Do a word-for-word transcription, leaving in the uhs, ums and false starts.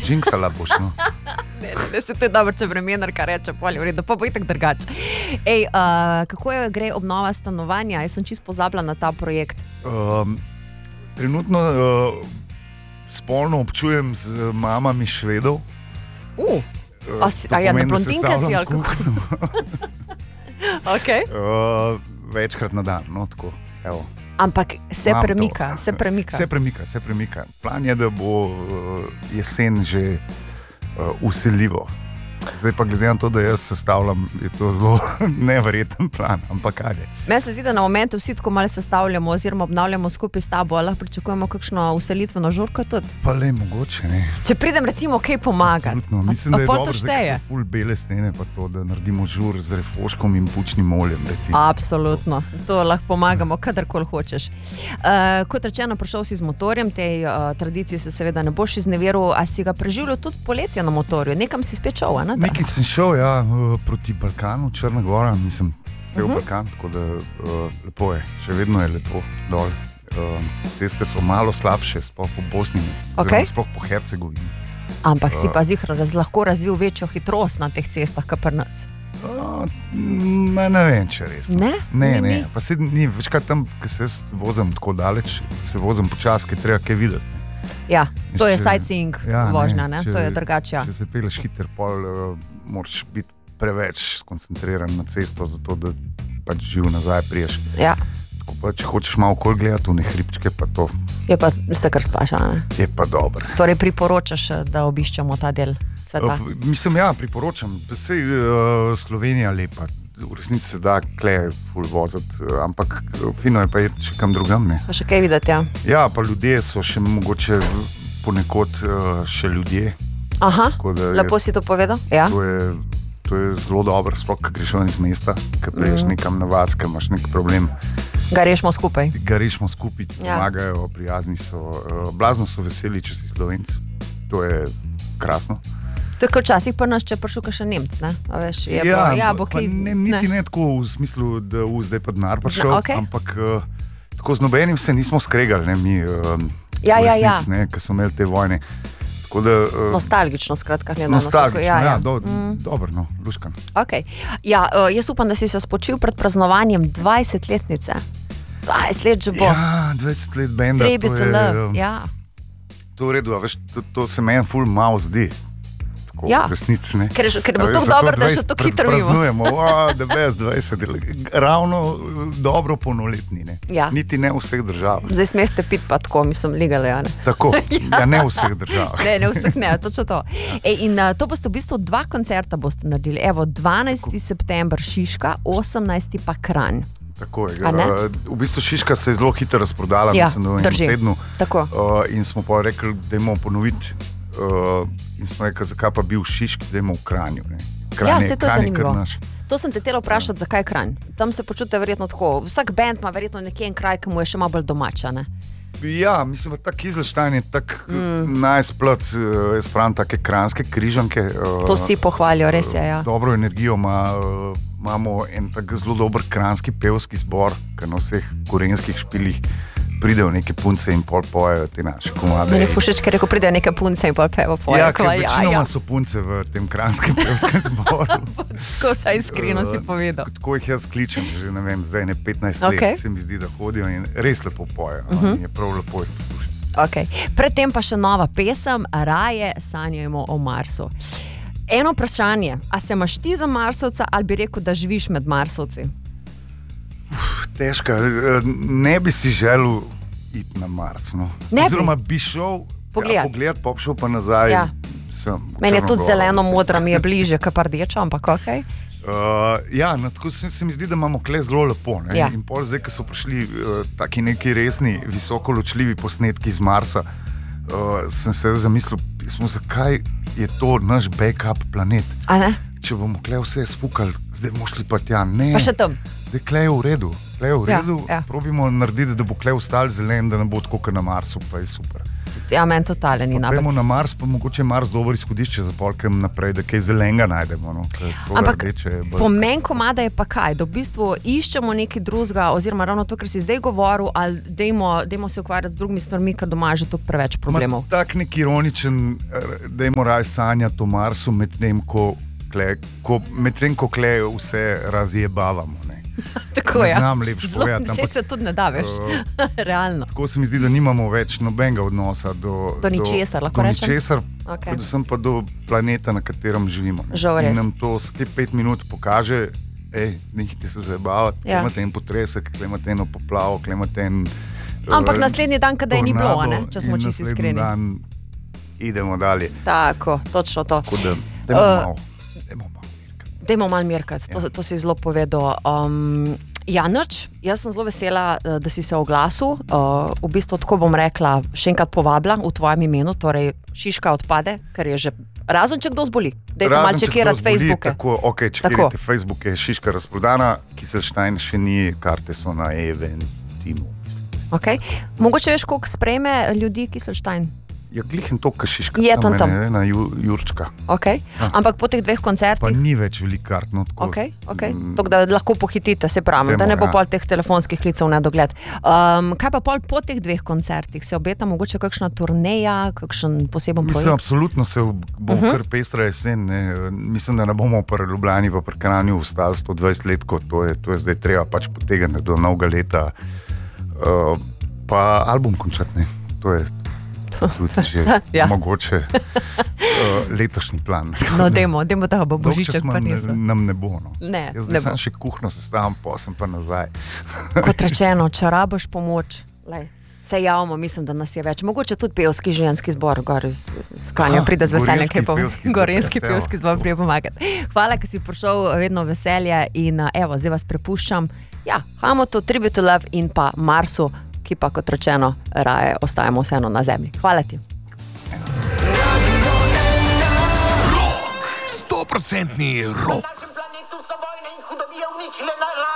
Džinksala boš, no. Ne, ne, ne, se to je dobro, če vremenarka reče, polje, v redu, pa bo itak drugače. Ej, uh, kako je gre obnova stanovanja? Jaz sem čisto pozabila na ta projekt. Um, trenutno uh, spolno občujem z mamami Švedov. Uh, a, si, a ja, na blondinke si ali kako? Okay. Uh, večkrat na dan, no tako, evo. Ampak se Mam premika, to. se premika. Se premika, se premika. Plan je, da bo uh, jesen že uh, useljivo. Zdaj pa glede na to, da jaz sestavljam, je to zelo neverjeten plan, ampak kaj je. Meni se zdi, da na momentu vsi tako malo sestavljamo oziroma obnavljamo skupaj s tabo, lahko pričakujemo kakšno uselitveno žurko tudi. Pa le mogoče, ne. Če pridem recimo kaj pomagati. Absolutno, mislim, a, da je a dobro, zdaj, ki so ful bele stene, pa to, da naredimo žur z refoškom in bučnim oljem, recimo. Absolutno, to lahko pomagamo, kadarkoli hočeš. Uh, kot rečeno, prišel si z motorjem, tej uh, tradiciji se seveda ne boš izneveril, a si ga preživljal tudi poletje na motorju, nekam si spet šel, ne? Nekaj sem šel, ja, proti Balkanu, Črna Gora, mislim, cel uh -huh. Balkan, tako da uh, lepo je, še vedno je lepo dol. Uh, ceste so malo slabše, sploh po Bosni, okay. sploh po Hercegovini. Ampak si pa zihro raz, lahko razvil večjo hitrost na teh cestah, kot pri nas. Uh, ne, ne vem, če res. Ne? Ne, ni, ne. ni. Pa se ni, več kaj tam, ko se vozim tako daleč, se vozim počasi, ker treba kaj videti. Ja, to Če, je sightseeing ja, vožnja, ne? Če, To je drugače. Če se peleš hiter, pol uh, moraš biti preveč skoncentriran na cesto, zato da pač živ nazaj priješ. Ja. Tako pa, če hočeš malo okoli gledati v ne hribčke, pa to Je pa vse kar spaša, ne? je pa dobro. Torej priporočaš, da obiščemo ta del sveta? Uh, mislim, ja, priporočam. Sej uh, Slovenija lepa. V resnici se da kle ful voziti, ampak fino je pa je še kam drugam, ne. Pa še kaj videti, ja? Ja, pa ljudje so še mogoče ponekod uh, še ljudje. Aha, je, lepo si to povedal. Ja. To je, to je zelo dobro, sploh, ko greš ven iz mesta, ko preješ mm. nekam na vas, ko imaš nek problem. Ga rešimo skupaj. Ga rešimo skupaj, Ja. pomagajo, prijazni so, uh, blazno so veseli, če si Slovenc. To je krasno. To je kot včasih pri nas, če prišel še Nemc, ne? A veš, je Ja, pa, ja, bo pa kaj, ne, niti ne. ne tako v smislu, da v zdaj pa denar prišel, No, okej. ampak uh, tako z nobenim se nismo skregali, ne, mi, uh, Ja, ja, ja. resnic, ne, ko smo imeli te vojne. Tako da, uh, Nostalgično, skratka, gledano. nostalgično, ja, ja. ja, do, mm. dobro, no, luškan. Okay. Ja, uh, jaz upam, da si se spočil pred praznovanjem dvajsetletnice. dvajset let že bo. Ja, dvajset let benda, to Tribute to je, love, uh, ja. to je v redu, a veš, to, to se meni ful malo zdi. Tako, Ja. v resnici, ne. Ker, je- ker bo A veš, tako zato dobro, da še dvajset to hitro mimo. Praznujemo, wow, the best dvajset, ravno uh, dobro polnoletni, ne. Ja. Niti ne v vseh državah. Zdaj smeste piti pa tako, mislim, legale, ja, ne? Tako, ja, ne v vseh državah. Ne, ne vseh ne, točno to. Ej, in uh, to boste v bistvu dva koncerta boste naredili. Evo, dvanajsti september Šiška, osemnajsti pa Kranj. Tako je. A ne? Uh, v bistvu Šiška se je zelo hitro razprodala, Ja, mislim, da v drži. enem tednu. Tako. Uh, in smo pa rekli, da idemo ponoviti. Uh, in smo rekli, zakaj pa bi v Šiški, da idemo v Kranju. Ne? Kranj Ja, je- saj to je Kranj zanimivo. kar naš. To sem te htela vprašati, zakaj Kranj. Tam se počutite verjetno tako. Vsak band ima verjetno nekje en kraj, ki mu je še malo bolj domača, ne? Ja, mislim, da ta Kizlštajn je tak mm. najsplat, uh, jaz pravim, take kranjske križanke. Uh, To vsi pohvalijo, res je, ja. Dobro energijo ima, uh, imamo en tak zelo dober kranjski pevski zbor, ki na vseh gorenjskih špilih pridejo neke punce in pol pojejo te naše komade. Meni je fušič, ker rekel, pridejo neke punce in pol pevo poje. Ja, ker ja, večinoma ja. so punce v tem kranjskem pevskem zboru. Tako saj iskreno si Uh, povedal. Tako jih jaz kličem, že ne vem, zdaj ne petnajst Okej. let, se mi zdi, da hodijo in res lepo pojejo. Uh Mhm. -huh. Je prav lepo jih poslušati. Okay. Predtem pa še nova pesem, Raje sanjajmo o Marsu. Eno vprašanje, a se imaš ti za Marsovca ali bi rekel, da živiš med Marsovci? Težka, eh, ne bi si želel iti na Mars. No. Ne bi? Oziroma bi šel Pogledat. ja, pogledat, pa bi šel pa nazaj. Ja. Sem v Meni je Črno tudi goro, zeleno, vse. modra mi je bliže, kot pa rdeča, ampak ok. Uh, ja, no, tako se, se mi zdi, da imamo kle zelo lepo. Ne? Ja. In pol zdaj, ko so prišli uh, taki neki resni, visokoločljivi posnetki z Marsa, uh, sem se zamislil, smo, zakaj je to naš backup planet. A ne? Če bomo kle vse spukali, zdaj bomo šli pa tja. Ne, Pa še tam. zdaj kle je v redu. Kle je v Ja, redu, ja. probimo narediti, da bo kle ostal zelen, da ne bo tako kot na Marsu, pa je super. Ja, meni totalen ni napak. Gremo na Mars, pa mogoče Mars dobro izhodišče za polkem naprej, da kaj zelenega najdemo. No? Ampak po meni komada je pa kaj, da v bistvu iščemo nekaj drugega, oziroma ravno to, kar si zdaj govoril, ali dejmo, dejmo se ukvarjati z drugimi stvarmi, ker doma je že toliko preveč problemov. Ma, tak nek ironičen, dejmo raj sanjati o Marsu, medtem ko, ko, med ko kle vse razjebavamo. Ne? Tako je. Znam lepš povedati. Vse se tudi ne da več, uh, realno. Tako se mi zdi, da nimamo več nobenega odnosa do, do ničesar, lahko rečem. Do ničesar, okay. Predvsem pa do planeta, na katerem živimo. Žal res. In nam to skaj pet minut pokaže, ej, nehite se zabavati, ja. Kle imate en potresek, kle imate eno poplavo, kle imate en Ampak uh, naslednji dan, kada je ni bilo, ne? Če smo čisto iskreni. Dan idemo dalje. Tako, točno to. Tako da, dajmo uh, malo. Dajmo malo mirkati, to, to si zelo povedal. Um, Janoč, jaz sem zelo vesela, da si se oglasil. Uh, v bistvu tako bom rekla, še enkrat povabila v tvojem imenu, torej Šiška odpade, ker je že, razen če kdo zboli. Dajte malo čekirati Facebooke. Tako, ok, čekirajte Facebooke, Šiška razprodana, Kiselštajn še ni, karte so na Eventimu. Ok, mogoče veš, koliko sprejme ljudi Kiselštajn? Ja, glihen to, ka Šiška. Je tam tam. Ne, na ju, Jurčka. Ok, ja. Ampak po teh dveh koncertih? Pa ni več velik kart. No, tako, ok, ok. Tako da lahko pohitite, se pravim, Demo, da ne bo ja. pol teh telefonskih klicev nedogled. Um, kaj pa pol po teh dveh koncertih? Se obeta mogoče kakšna turneja, kakšen poseben projekt? Mislim, absolutno se bo uh-huh. kar pestra jesen. Ne. Mislim, da ne bomo pri Ljubljani pa pri Kranju ostali sto dvajset let, kot to je, to je zdaj treba pač potegniti do novega leta. Uh, pa album končati, ne. To je tudi že ja. mogoče uh, letošnji plan. No, demo, demo da bo Božiček pa niso. Nam ne bo, no. Ne, Jaz zdaj sem še kuhno sestavim, pa sem pa nazaj. Kot rečeno, če rabiš pomoč, lej, se javimo, mislim, da nas je več. Mogoče tudi pevski ženski zbor, gor iz Kranja pride z veseljem, kaj pa gorenski pevski zbor prije pomagati. Hvala, ker si prišel, vedno veselje in evo, zdaj vas prepuščam. Ja, Hamotu, Tribute to Love in pa Marsu, ki pa, kot rečeno, raje ostajamo vseeno na zemlji. Hvala ti. Rok, sto procentni rok. Na našem planetu so vojne in hudobije uničile narod.